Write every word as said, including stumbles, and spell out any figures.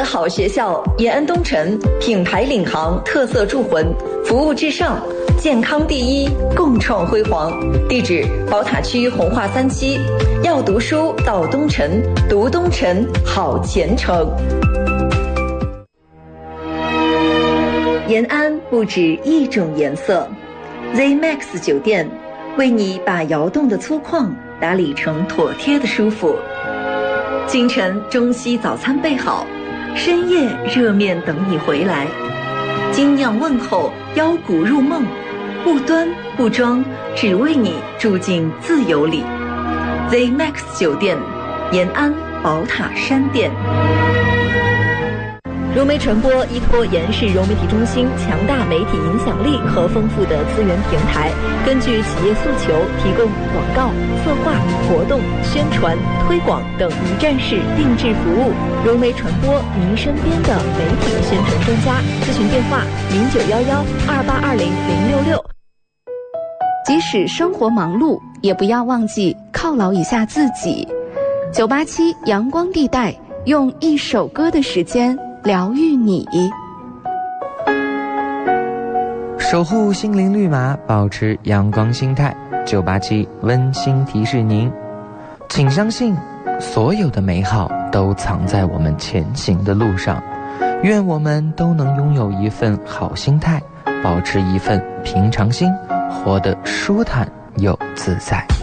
好学校延安东城，品牌领航，特色铸魂，服务至上，健康第一，共创辉煌。地址：宝塔区红化三期。要读书到东城，读东城好前程。延安不止一种颜色 ，Z Max 酒店为你把窑洞的粗犷打理成妥帖的舒服。清晨中西早餐备好，深夜热面等你回来。精酿问候，腰鼓入梦，不端不装，只为你住进自由里。Z Max 酒店，延安宝塔山店。融媒传播依托延市融媒体中心强大媒体影响力和丰富的资源平台，根据企业诉求提供广告、策划、活动、宣传、推广等一站式定制服务。融媒传播，您身边的媒体宣传专家。咨询电话：零九幺幺二八二零零六六。 即使生活忙碌，也不要忘记犒劳一下自己。九八七阳光地带，用一首歌的时间疗愈你， 守护心灵绿码，保持阳光心态。九八七温馨提示您，请相信，所有的美好都藏在我们前行的路上。愿我们都能拥有一份好心态，保持一份平常心，活得舒坦又自在。